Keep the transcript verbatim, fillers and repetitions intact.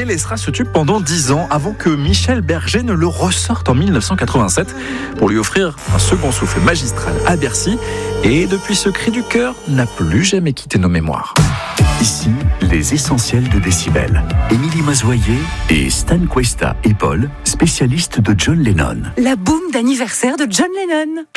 délaissera ce tube pendant dix ans avant que Michel Berger ne le ressorte en dix-neuf cent quatre-vingt-sept pour lui offrir un second souffle magistral à Bercy. Et depuis ce cri du cœur n'a plus jamais quitté nos mémoires. Ici, les essentiels de Décibel. Émilie Mazoyer et Stan Cuesta et Paul, spécialistes de John Lennon. La boum d'anniversaire de John Lennon.